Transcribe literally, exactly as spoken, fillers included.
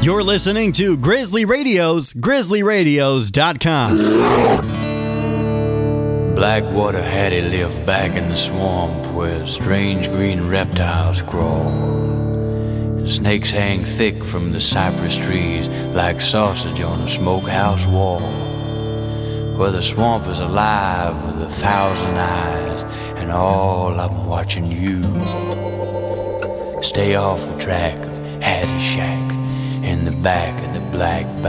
You're listening to Grizzly Radio's grizzly radios dot com. Blackwater Hattie lived back in the swamp where strange green reptiles crawl. And snakes hang thick from the cypress trees like sausage on a smokehouse wall. Where the swamp is alive with a thousand eyes, and all of them watching you. Stay off the track of Hattie Shack in the back of the black